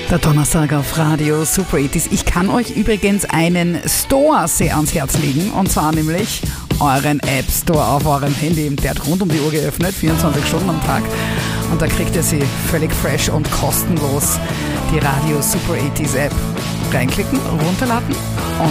Der Donnerstag auf Radio Super 80s. Ich kann euch übrigens einen Store sehr ans Herz legen, und zwar nämlich euren App Store auf eurem Handy. Der hat rund um die Uhr geöffnet, 24 Stunden am Tag. Und da kriegt ihr sie völlig fresh und kostenlos, die Radio Super 80s App. Reinklicken, runterladen